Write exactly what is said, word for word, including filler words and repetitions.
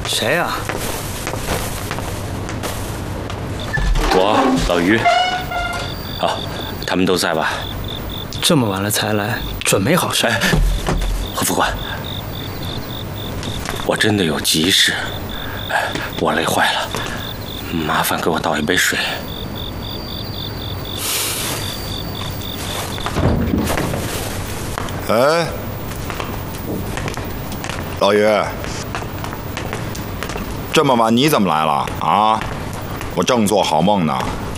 谁呀、啊？ 我老于。好，他们都在吧？ 这么晚了才来，准没好事。 哎，何副官，我真的有急事，哎，我累坏了，麻烦给我倒一杯水。 哎，老于，这么晚你怎么来了啊？我正做好梦呢。